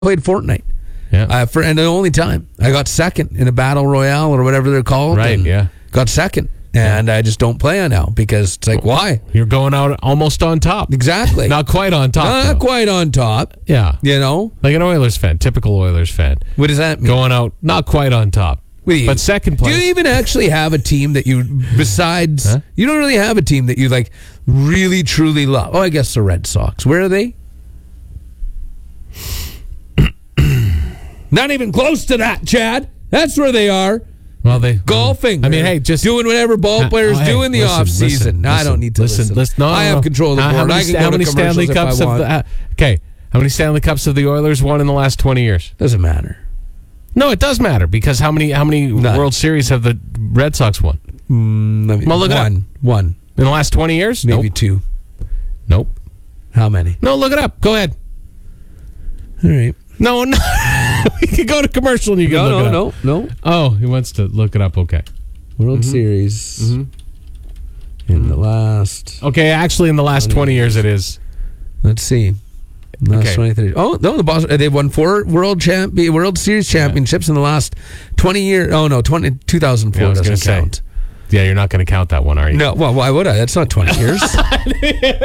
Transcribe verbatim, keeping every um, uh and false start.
played Fortnite. Yeah. Uh, for and the only time I got second in a battle royale or whatever they're called. Right, yeah. Got second. And Yeah. I just don't play on now because it's like, why? You're going out almost on top. Exactly. Not quite on top. Not though. quite on top. Yeah. You know? Like an Oilers fan, typical Oilers fan. What does that mean? Going out not quite on top. What do you- But second Do place. you even actually have a team that you, besides, Huh? you don't really have a team that you like really truly love? Oh, I guess the Red Sox. Where are they? Not even close to that, Chad. That's where they are. Well, they Golfing. I mean, They're hey, just doing whatever ball Uh, players oh, hey, do in the listen, off season. listen, I don't need to listen. listen. No, I no, have no. control of the Uh, board. How many, I can how go many to Stanley commercials Cups if I have want. the, uh, okay? How many Stanley Cups have the Oilers won in the last twenty years? Doesn't matter. No, it does matter because how many how many None. World Series have the Red Sox won Mm, let me- Well, look it one. One. in the last twenty years? Maybe Nope. two. Nope. How many? No, look it up. Go ahead. All right. No, no. We can go to commercial and you can No, look no, it up. no, no. Oh, he wants to look it up. Okay. World Series in the last. Okay, actually, in the last twenty years, it is. Let's see. Last Okay. twenty-three. Oh no, the Boston. They've won four World Champ World Series championships in the last twenty years. Oh no, twenty, two thousand four Yeah, I was doesn't gonna say. count. Yeah, you're not going to count that one, are you? No, well, why would I? That's not twenty years.